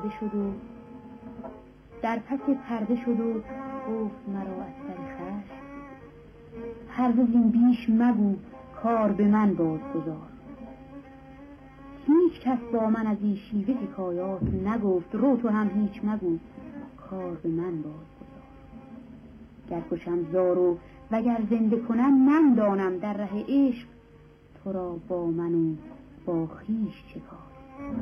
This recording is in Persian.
پرده شد و در پس پرده شد و گفت مرا از سر خشم هرگز این بیش مگو کار به من بازگذار. هیچ کس با من از این شیوه حکایات نگفت، رو تو هم هیچ مگو کار به من بازگذار. گر کشم زارو وگر زنده کنم من دانم در ره عشق تو را با من و با خویش چه کار.